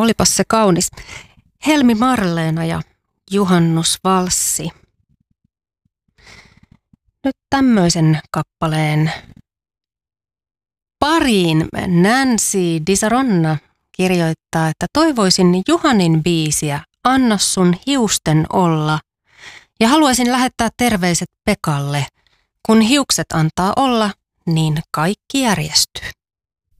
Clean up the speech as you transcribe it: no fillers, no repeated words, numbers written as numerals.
Olipas se kaunis. Helmi Marleena ja Juhannusvalssi. Nyt tämmöisen kappaleen pariin Nancy Disaronna kirjoittaa, että toivoisin Juhanin biisiä Anna sun hiusten olla ja haluaisin lähettää terveiset Pekalle. Kun hiukset antaa olla, niin kaikki järjestyy.